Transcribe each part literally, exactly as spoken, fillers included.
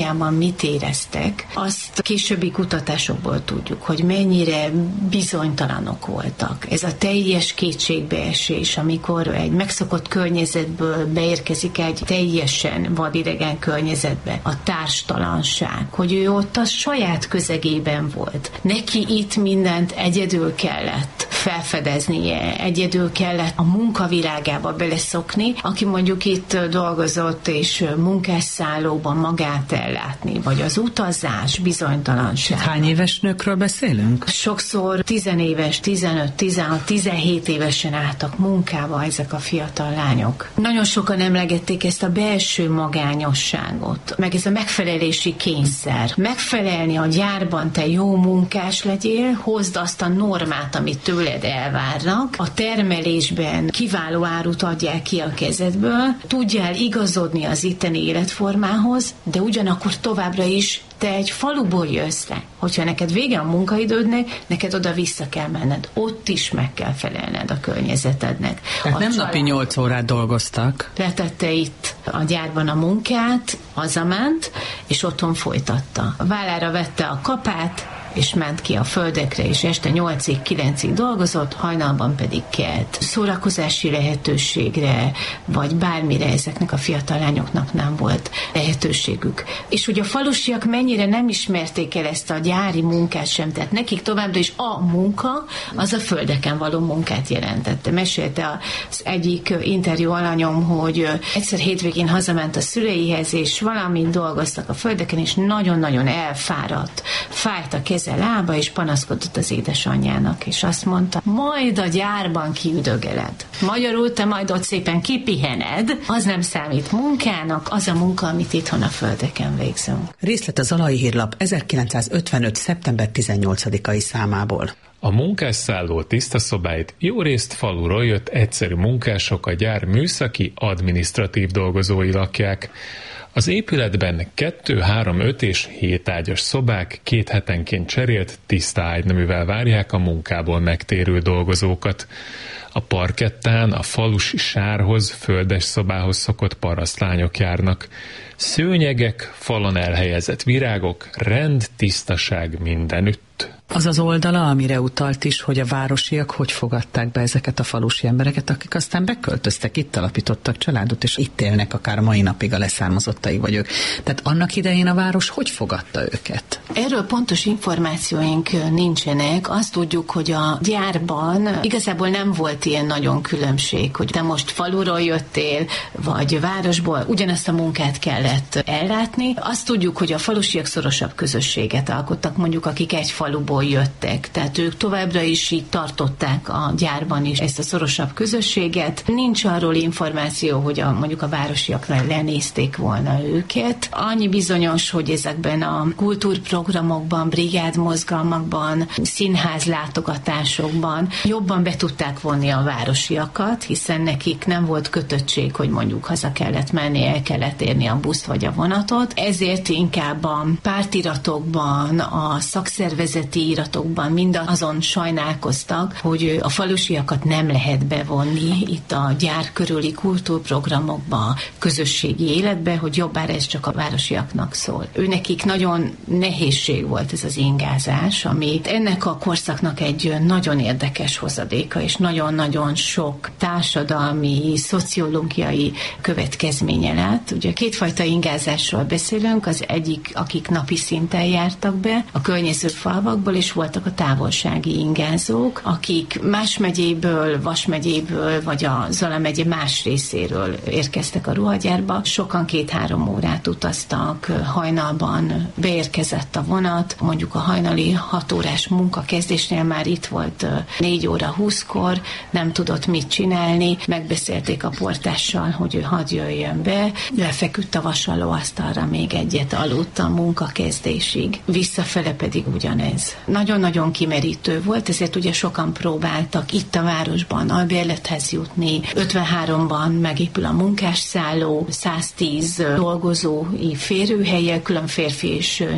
mit éreztek, azt későbbi kutatásokból tudjuk, hogy mennyire bizonytalanok voltak. Ez a teljes kétségbeesés, amikor egy megszokott környezetből beérkezik egy teljesen vadidegen környezetbe, a társtalanság, hogy ő ott a saját közegében volt. Neki itt mindent egyedül kellett felfedeznie, egyedül kellett a munkavilágába beleszokni, aki mondjuk itt dolgozott és munkásszállóban magát ellátni, vagy az utazás bizonytalanság. Hány éves nőkről beszélünk? Sokszor tizenéves, tizenöt, tizenhat, tizenhét évesen álltak munkába ezek a fiatal lányok. Nagyon sokan emlegették ezt a belső magányosságot, meg ez a megfelelési kényszer. Megfelelni a gyárban, te jó munkás legyél, hozd azt a normát, amit tőled elvárnak. A termelésben kiváló árut adják ki a kezedből, tudjál igazodni az itteni életformához, de ugyanakkor továbbra is te egy faluból jössz le. Hogyha neked vége a munkaidődnek, neked oda vissza kell menned. Ott is meg kell felelned a környezetednek. Tehát a nem család... napi nyolc órát dolgoztak. Letette itt a gyárban a munkát, hazament, és otthon folytatta. A vállára vette a kapát, és ment ki a földekre, és este nyolcig, kilencig dolgozott, hajnalban pedig kelt. Szórakozási lehetőségre, vagy bármire ezeknek a fiatal lányoknak nem volt lehetőségük. És hogy a falusiak mennyire nem ismerték el ezt a gyári munkát sem, tehát nekik továbbra is a munka, az a földeken való munkát jelentette. Mesélte az egyik interjú alanyom, hogy egyszer hétvégén hazament a szüleihez, és valamint dolgoztak a földeken, és nagyon-nagyon elfáradt. Fájt a keze, lába, és panaszkodott az édesanyjának, és azt mondta, majd a gyárban kiüdögeled. Magyarul te majd ott szépen kipihened, az nem számít munkának, az a munka, amit itthon a földeken végzünk. Részlet az Alai Hírlap ezerkilencszázötvenöt. szeptember tizennyolcadikai számából. A munkásszálló tiszta szobáit jó részt faluról jött egyszerű munkások, a gyár műszaki, adminisztratív dolgozói lakják. Az épületben kettő, három, öt és hét ágyas szobák két hetenként cserélt tiszta ágyneművel várják a munkából megtérő dolgozókat. A parkettán a falusi sárhoz, földes szobához szokott parasztlányok járnak. Szőnyegek, falon elhelyezett virágok, rend, tisztaság mindenütt. Az az oldala, amire utalt is, hogy a városiak hogy fogadták be ezeket a falusi embereket, akik aztán beköltöztek, itt alapítottak családot, és itt élnek akár a mai napig a leszármazottai vagy ők. Tehát annak idején a város hogy fogadta őket? Erről pontos információink nincsenek. Azt tudjuk, hogy a gyárban igazából nem volt ilyen nagyon különbség, hogy te most faluról jöttél, vagy városból, ugyanazt a munkát kellett ellátni. Azt tudjuk, hogy a falusiak szorosabb közösséget alkottak, mondjuk akik egy faluból jöttek. Tehát ők továbbra is így tartották a gyárban is ezt a szorosabb közösséget. Nincs arról információ, hogy a, mondjuk a városiakra lenézték volna őket. Annyi bizonyos, hogy ezekben a kultúrprogramokban, brigádmozgalmakban, színház látogatásokban jobban be tudták vonni a városiakat, hiszen nekik nem volt kötöttség, hogy mondjuk haza kellett menni, el kellett érni a buszt vagy a vonatot. Ezért inkább a pártiratokban, a szakszervezeti iratokban mind azon sajnálkoztak, hogy a falusiakat nem lehet bevonni itt a gyár körüli kultúrprogramokba, közösségi életbe, hogy jobbára ez csak a városiaknak szól. Őnekik nagyon nehézség volt ez az ingázás, ami ennek a korszaknak egy nagyon érdekes hozadéka, és nagyon-nagyon sok társadalmi, szociológiai következménye lett. Ugye kétfajta ingázásról beszélünk, az egyik, akik napi szinten jártak be a környező falvakból, és voltak a távolsági ingázók, akik más megyéből, Vas megyéből, vagy a Zala megye más részéről érkeztek a ruhagyárba. Sokan két-három órát utaztak, hajnalban beérkezett a vonat, mondjuk a hajnali hat órás munkakezdésnél már itt volt négy óra húszkor, nem tudott mit csinálni, megbeszélték a portással, hogy ő hadd jöjjön be, lefeküdt a vasalóasztalra, még egyet aludt a munkakezdésig, visszafele pedig ugyanez. Nagyon-nagyon kimerítő volt, ezért ugye sokan próbáltak itt a városban albérlethez jutni. ötvenháromban megépül a munkásszálló, száztíz dolgozói férőhelye, külön férfi és női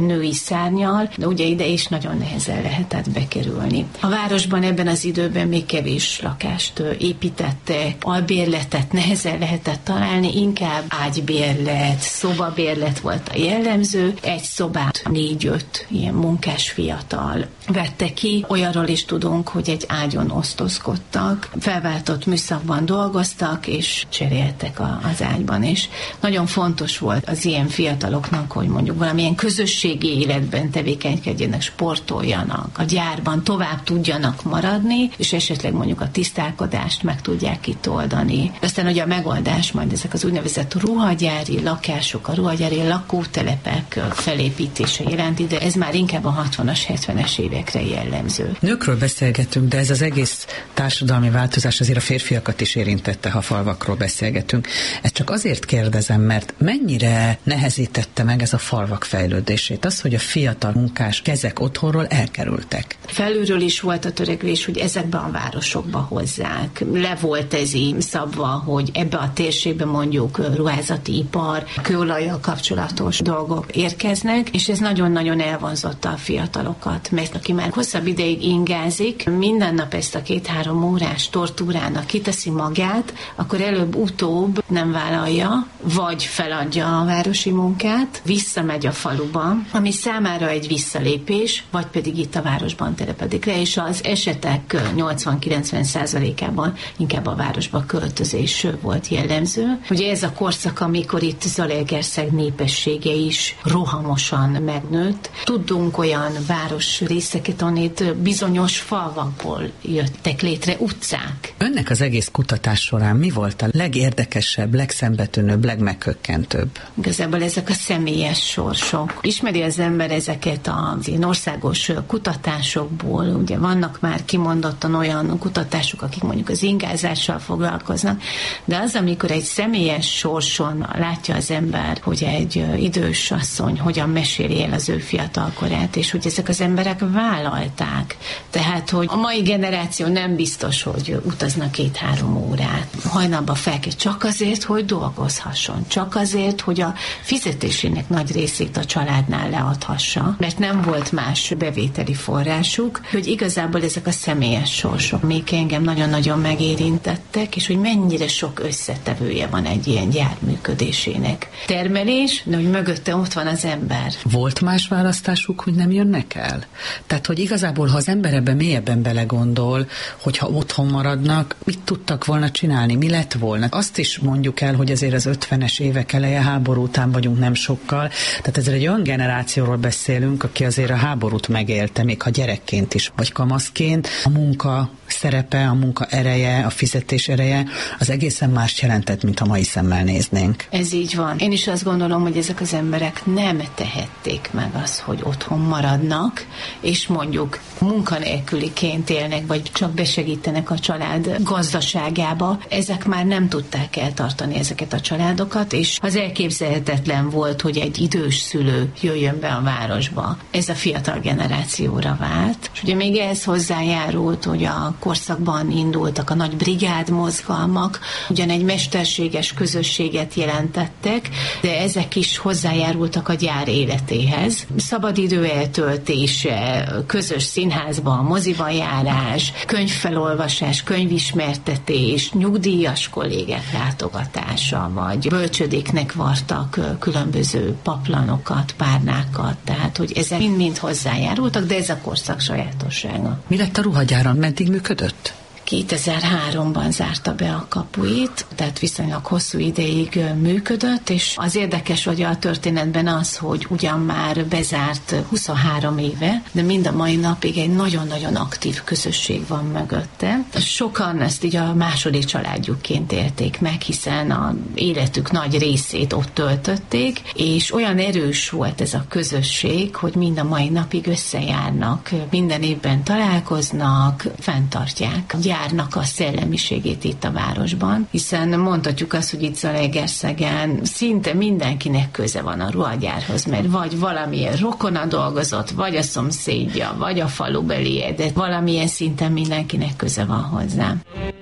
tűzszárnnyal, de ugye ide is nagyon nehezen lehetett bekerülni. A városban ebben az időben még kevés lakást építettek, albérletet nehezen lehetett találni, inkább ágybérlet, szobabérlet volt a jellemző, egy szobát négy-öt ilyen munkás fiatal vette ki. Olyanról is tudunk, hogy egy ágyon osztozkodtak, felváltott műszakban dolgoztak, és cseréltek a, az ágyban, és nagyon fontos volt az ilyen fiataloknak, hogy mondjuk valamilyen közösségi életben tevékenykedjenek, sportoljanak, a gyárban tovább tudjanak maradni, és esetleg mondjuk a tisztálkodást meg tudják itt oldani. Aztán ugye a megoldás majd ezek az úgynevezett ruhagyári lakások, a ruhagyári lakótelepek felépítése jelenti, de ez már inkább a hatvanas, hetvenes évekre jellemző. Nőkről beszélgetünk, de ez az egész társadalmi változás azért a férfiakat is érintette, ha falvakról beszélgetünk. Ezt csak azért kérdezem, mert mennyire nehezítette meg ez a falvak fejlődését? Az, hogy a fiatal munkás kezek otthonról elkerültek. Felülről is volt a törekvés, hogy ezekbe a városokba hozzák. Le volt ez így szabva, hogy ebbe a térségbe mondjuk ruházati ipar, kőolajjal kapcsolatos dolgok érkeznek, és ez nagyon-nagyon elvonzotta a fiatalokat, mert aki már hosszabb ideig ingázik, minden nap ezt a két-három órás tortúrának kiteszi magát, akkor előbb-utóbb nem vállalja, vagy feladja a városi munkát, visszamegy a faluba, ami számára egy visszalépés, vagy pedig itt a városban telepedik le, és az esetek nyolcvan-kilencven százalékában inkább a városba költözés volt jellemző. Ugye ez a korszak, amikor itt Zalaegerszeg népessége is rohamosan megnőtt. Tudunk olyan városrészeket, ahol bizonyos falvakból jöttek létre utcák. Önnek az egész kutatás során mi volt a legérdekesebb, legszembetűnőbb, legmeghökkentőbb? Igazából ezek a személyes sorsok. Ismeri az ember ezeket az ilyen országos kutatásokból, ugye vannak már kimondottan olyan kutatások, akik mondjuk az ingázással foglalkoznak, de az, amikor egy személyes sorson látja az ember, hogy egy idős asszony hogyan meséli el az ő fiatalkorát, és hogy ezek az emberek vállalták. Tehát, hogy a mai generáció nem biztos, hogy utaznak két-három órát. Hajnalba fel kell csak azért, hogy dolgozhasson. Csak azért, hogy a fizetésének nagy részét a családnál leadhassa, mert nem volt más bevételi forrásuk, hogy igazából ezek a személyes sorsok még engem nagyon-nagyon megérintettek, és hogy mennyire sok összetevője van egy ilyen gyár működésének. Termelés, de hogy mögötte ott van az ember. Volt más választásuk, hogy nem jönnek el? Tehát, hogy igazából, ha az ember ebben mélyebben belegondol, hogyha otthon maradnak, mit tudtak volna csinálni, mi lett volna? Azt is mondjuk el, hogy azért az ötvenes évek eleje, háború után vagyunk nem sokkal, tehát ezzel egy olyan generációról beszélünk, aki azért a háborút megélte, még ha gyerekként is, vagy kamaszként. A munka szerepe, a munka ereje, a fizetés ereje, az egészen más jelentett, mint ha mai szemmel néznénk. Ez így van. Én is azt gondolom, hogy ezek az emberek nem tehették meg azt, hogy otthon maradnak, és mondjuk munkanélküliként élnek, vagy csak besegítenek a család gazdaságába. Ezek már nem tudták eltartani ezeket a családokat, és az elképzelhetetlen volt, hogy egy idős szülő jöjjön be a városba. Ez a fiatal generációra vált. És ugye még ehhez hozzájárult, hogy a korszakban indultak a nagy brigád mozgalmak, ugyan egy mesterséges közösséget jelentettek, de ezek is hozzájárultak a gyár életéhez. Szabadidő eltöltése, közös színházban, moziba járás, könyvfelolvasás, könyvismertetés, nyugdíjas kollégák látogatása, vagy bölcsödéknek vartak különböző paplanokat, párnákat, tehát hogy ezek mind-mind hozzájárultak, de ez a korszak sajátossága. Mi lett a ruhagyáron? Meddig működött? kétezer-háromban zárta be a kapuit, tehát viszonylag hosszú ideig működött, és az érdekes vagy a történetben az, hogy ugyan már bezárt huszonhárom éve, de mind a mai napig egy nagyon-nagyon aktív közösség van mögötte. Sokan ezt így a második családjukként élték meg, hiszen az életük nagy részét ott töltötték, és olyan erős volt ez a közösség, hogy mind a mai napig összejárnak, minden évben találkoznak, fenntartják a gyárnak a szellemiségét itt a városban, hiszen mondhatjuk azt, hogy itt Zalaegerszegen szinte mindenkinek köze van a ruhagyárhoz, mert vagy valamilyen rokona dolgozott, vagy a szomszédja, vagy a falubeli, de valamilyen szinten mindenkinek köze van hozzá.